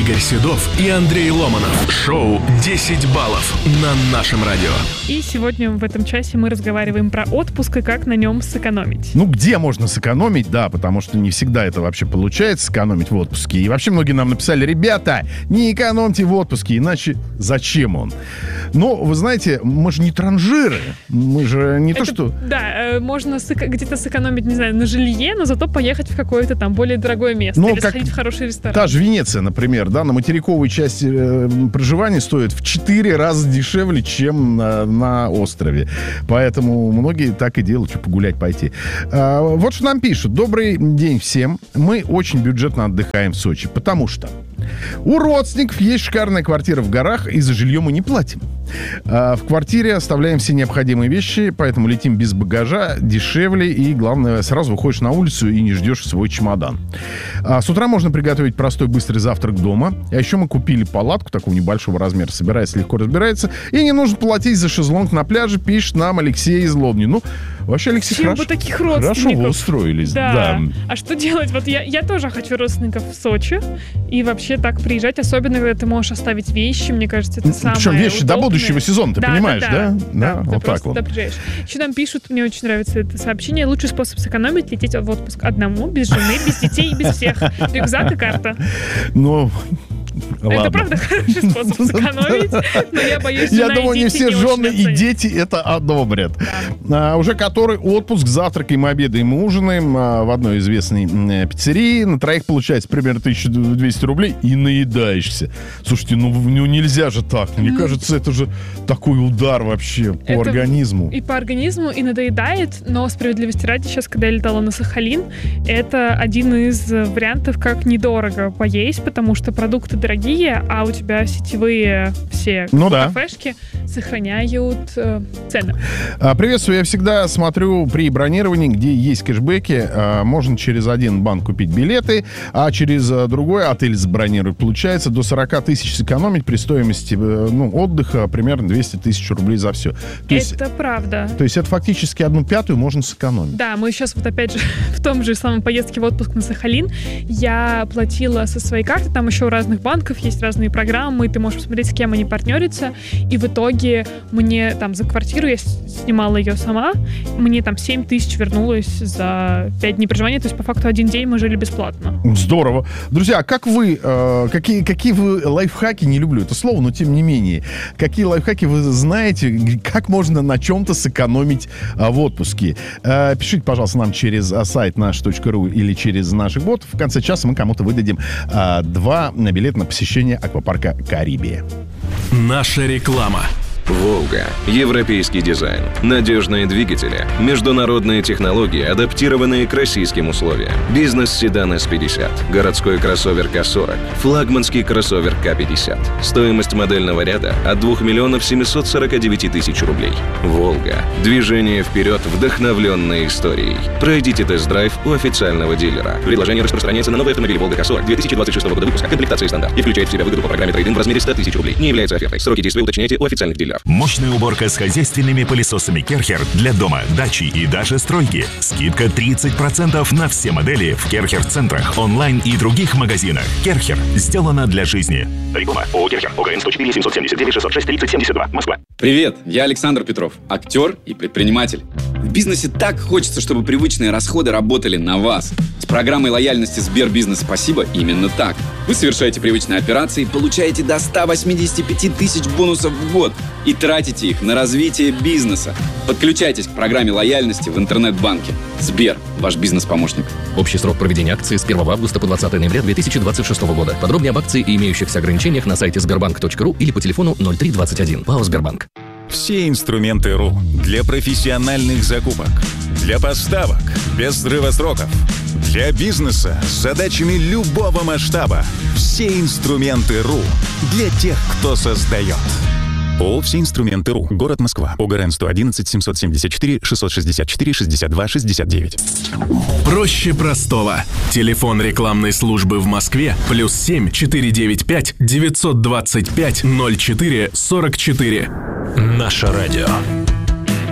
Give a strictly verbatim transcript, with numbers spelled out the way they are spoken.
Игорь Седов и Андрей Ломанов. Шоу «десять баллов» на нашем радио. И сегодня в этом часе мы разговариваем про отпуск и как на нем сэкономить. Ну, где можно сэкономить, да, потому что не всегда это вообще получается, сэкономить в отпуске. И вообще многие нам написали: ребята, не экономьте в отпуске, иначе зачем он? Но, вы знаете, мы же не транжиры, мы же не это, то, что... Да, можно сэк- где-то сэкономить, не знаю, на жилье, но зато поехать в какое-то там более дорогое место, ну, или как сходить в хороший ресторан. Та же Венеция, например, да, на материковой части э, проживания стоит в четыре раза дешевле, чем на, на острове. Поэтому многие так и делают, что погулять пойти. А, вот что нам пишут. Добрый день всем. Мы очень бюджетно отдыхаем в Сочи, потому что у родственников есть шикарная квартира в горах, и за жилье мы не платим. А в квартире оставляем все необходимые вещи, поэтому летим без багажа, дешевле, и, главное, сразу выходишь на улицу и не ждешь свой чемодан. А с утра можно приготовить простой быстрый завтрак дома. А еще мы купили палатку такого небольшого размера, собирается, легко разбирается, и не нужно платить за шезлонг на пляже, пишет нам Алексей из Лобни. Ну, вообще, Алексей, Чем хорошо, бы таких хорошо вы устроились. Да. Да. А что делать? Вот я, я тоже хочу родственников в Сочи, и вообще так приезжать, особенно когда ты можешь оставить вещи, мне кажется, это самое Причем вещи удобное. до будущего сезона, ты да, понимаешь, да? Да, Да, да, да, вот так вот. Приезжаешь. Еще там пишут, мне очень нравится это сообщение: лучший способ сэкономить — лететь в отпуск одному, без жены, без детей и без всех. Рюкзак и карта. Ну, это ладно. правда хороший способ сэкономить, но я боюсь, Я жена думаю, и не дети все не жены очень и оценят. дети это одобрят. Да. А, уже который отпуск, завтракаем, обедаем, ужинаем а, в одной известной м, пиццерии. На троих получается примерно тысяча двести рублей и наедаешься. Слушайте, ну, ну нельзя же так. Мне Ну, кажется, это же такой удар вообще по Это организму. И по организму, и надоедает, но справедливости ради, сейчас, когда я летала на Сахалин, это один из вариантов, как недорого поесть, потому что продукты дорогие, а у тебя сетевые все Ну да. кафешки сохраняют э, цены. А, приветствую, я всегда смотрю при бронировании, где есть кэшбэки. А, можно через один банк купить билеты, а через а, другой отель забронировать. Получается до сорок тысяч сэкономить при стоимости э, ну, отдыха примерно двести тысяч рублей за все. То Это есть, правда. то есть это фактически одну пятую можно сэкономить. Да, мы сейчас вот опять же в том же самом поездке в отпуск на Сахалин я платила со своей карты, там еще у разных банков есть разные программы, ты можешь посмотреть, с кем они партнерятся, и в итоге мне там за квартиру, я снимала ее сама, мне там семь тысяч вернулось за пять дней проживания, то есть по факту один день мы жили бесплатно. Здорово. Друзья, а как вы, э, какие, какие вы лайфхаки, не люблю это слово, но тем не менее, какие лайфхаки вы знаете, как можно на чем-то сэкономить а, в отпуске? Э, пишите, пожалуйста, нам через а, сайт наш точка ру или через наших ботов. В конце часа мы кому-то выдадим а, два билета на посещение аквапарка «Карибия». Наша реклама. «Волга». Европейский дизайн, надежные двигатели, международные технологии, адаптированные к российским условиям. Бизнес-седан эс пятьдесят, городской кроссовер ка сорок, флагманский кроссовер ка пятьдесят. Стоимость модельного ряда от двух миллионов семьсот сорок девять тысяч рублей. «Волга». Движение вперед, вдохновленной историей. Пройдите тест-драйв у официального дилера. Предложение распространяется на новый автомобиль «Волга» ка сорок две тысячи двадцать шестого года выпуска, комплектации стандарт, и включает в себя выгоду по программе трейд-ин в размере сто тысяч рублей. Не является офертой. Сроки действия уточняйте у официальных дилеров. Мощная уборка с хозяйственными пылесосами Керхер для дома, дачи и даже стройки. Скидка тридцать процентов на все модели в Керхер-центрах, онлайн и других магазинах. Керхер. Сделано для жизни. Реклама. ООО «Керхер». ОГН сто четыре семьсот семьдесят девять шестьсот шесть тридцать семьдесят два. Москва. Привет, я Александр Петров, актер и предприниматель. В бизнесе так хочется, чтобы привычные расходы работали на вас. С программой лояльности Сбербизнес «Спасибо» именно так. Вы совершаете привычные операции, получаете до ста восьмидесяти пяти тысяч бонусов в год и тратите их на развитие бизнеса. Подключайтесь к программе лояльности в интернет-банке. Сбер, ваш бизнес-помощник. Общий срок проведения акции с первого августа по двадцатое ноября две тысячи двадцать шестого года. Подробнее об акции и имеющихся ограничениях на сайте сбербанк точка ру или по телефону ноль три двадцать один. ПАО «Сбербанк». Все инструменты РУ для профессиональных закупок, для поставок без срыва сроков, для бизнеса с задачами любого масштаба. Все инструменты РУ для тех, кто создает. ООО «Все инструменты РУ». Город Москва. ОГРН сто одиннадцать семьсот семьдесят четыре шестьсот шестьдесят четыре шестьдесят два шестьдесят девять. Проще простого. Телефон рекламной службы в Москве плюс семь четыре девять пять девятьсот двадцать пять ноль четыре сорок четыре. Наше радио.